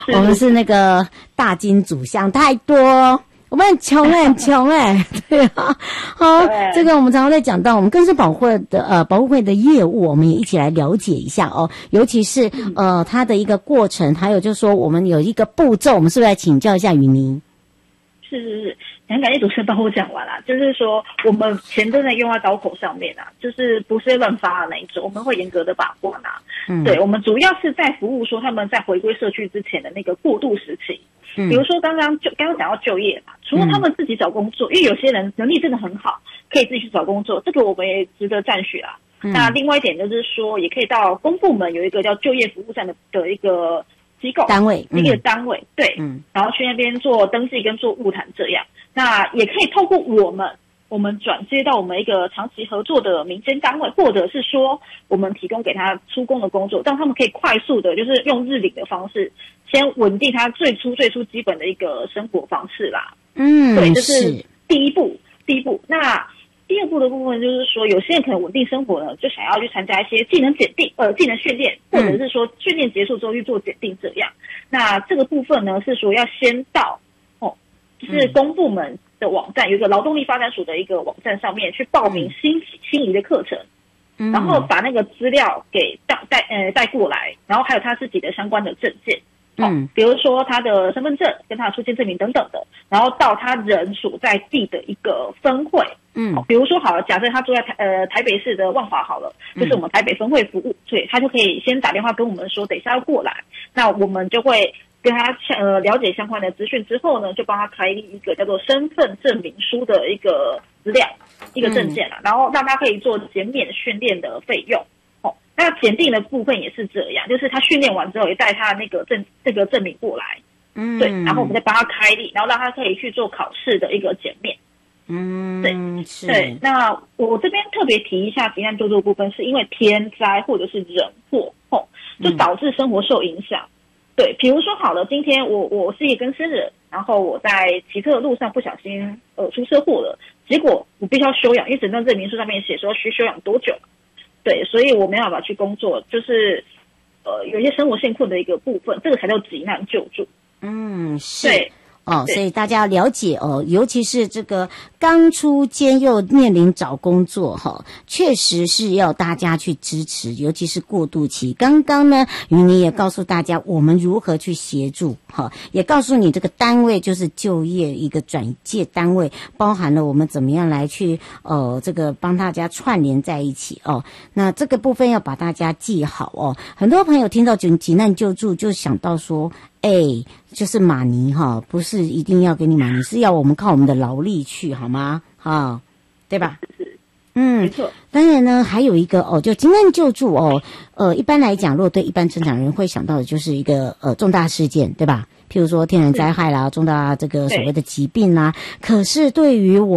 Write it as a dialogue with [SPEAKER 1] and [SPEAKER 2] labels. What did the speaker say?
[SPEAKER 1] 我们是那个大金主项太多，我们很穷很穷对啊。好，这个我们常常在讲到我们更是保护会的业务，我们也一起来了解一下哦，尤其是它的一个过程，还有就是说我们有一个步骤，我们是不是来请教一下雨妮？
[SPEAKER 2] 是，很感谢主持人帮我讲完啦。就是说，我们钱真的用在刀口上面啊，就是不是乱发的那一种，我们会严格的把关啊。对，我们主要是在服务说他们在回归社区之前的那个过渡时期。比如说刚刚讲到就业嘛，除了他们自己找工作，因为有些人能力真的很好，可以自己去找工作，这个我们也值得赞许啊。那另外一点就是说，也可以到公部门有一个叫就业服务站的一个机构
[SPEAKER 1] 单位，
[SPEAKER 2] 一个单位，对，然后去那边做登记跟做物谈这样。那也可以透过我们转接到我们一个长期合作的民间单位，或者是说我们提供给他出工的工作，让他们可以快速的，就是用日领的方式，先稳定他最初基本的一个生活方式啦。对，这是第一步。那第二步的部分就是说，有些人可能稳定生活呢，就想要去参加一些技能训练，或者是说训练结束之后去做检定这样。那这个部分呢，是说要先到就是公部门的网站，有一个劳动力发展署的一个网站上面去报名心仪的课程，然后把那个资料给带过来，然后还有他自己的相关的证件。比如说他的身份证跟他的出境证明等等的，然后到他人所在地的一个分会，比如说好了，假设他住在台北市的万华好了，就是我们台北分会服务，所以他就可以先打电话跟我们说，等一下要过来，那我们就会跟他了解相关的资讯之后呢，就帮他开立一个叫做身份证明书的一个资料，一个证件啦，然后让他可以做减免训练的费用。那检定的部分也是这样，就是他训练完之后也带他的这个证明过来，对，然后我们再帮他开立，然后让他可以去做考试的一个减免。对。那我这边特别提一下急难救助部分，是因为天灾或者是人祸，就导致生活受影响。对，比如说好了，今天我是一个更生人，然后我在骑车的路上不小心出车祸了，结果我必须要休养，因为诊断证明书上面写说需休养多久。对，所以我没办法去工作，就是有一些生活陷困的一个部分，这个才叫急难救助。
[SPEAKER 1] 是。
[SPEAKER 2] 对。
[SPEAKER 1] 所以大家要了解尤其是这个刚出监又面临找工作确实是要大家去支持，尤其是过渡期。刚刚呢，雨妮也告诉大家我们如何去协助也告诉你这个单位就是就业一个转介单位，包含了我们怎么样来去这个帮大家串联在一起那这个部分要把大家记好很多朋友听到急难救助就想到说就是马尼不是一定要给你马尼，是要我们靠我们的劳力去好吗？对吧？
[SPEAKER 2] 没错。
[SPEAKER 1] 当然呢，还有一个就急难救助一般来讲，如果对一般正常人会想到的就是一个重大事件，对吧？譬如说天然灾害啦，重大这个所谓的疾病啦。可是对于